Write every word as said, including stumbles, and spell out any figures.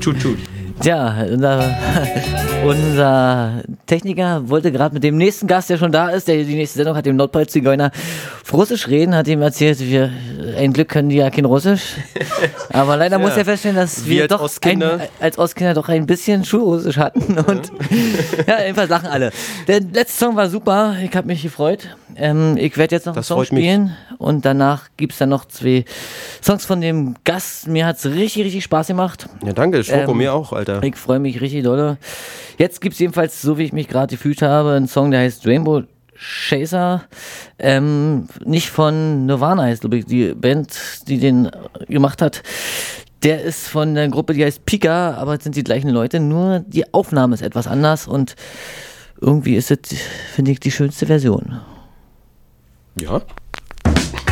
Tut, tut. Tja, unser, unser Techniker wollte gerade mit dem nächsten Gast, der schon da ist, der die nächste Sendung hat, dem Nordpol-Zigeuner, auf Russisch reden, hat ihm erzählt, wir, ein Glück können die ja kein Russisch. Aber leider ja. muss er feststellen, dass wir, wir doch Ostkinder. Ein, als Ostkinder doch ein bisschen Schulrussisch hatten. Und ja, jedenfalls lachen alle. Der letzte Song war super, ich habe mich gefreut. Ähm, ich werde jetzt noch das einen Song spielen mich. Und danach gibt es dann noch zwei Songs von dem Gast. Mir hat es richtig, richtig Spaß gemacht. Ja, danke, Schoko, ähm, mir auch, Alter. Ich freue mich richtig dolle. Jetzt gibt es jedenfalls, so wie ich mich gerade gefühlt habe, einen Song, der heißt Rainbow Chaser. Ähm, nicht von Nirvana heißt, glaube ich, die Band, die den gemacht hat. Der ist von der Gruppe, die heißt Pika, aber es sind die gleichen Leute, nur die Aufnahme ist etwas anders und irgendwie ist es, finde ich, die schönste Version. Ja.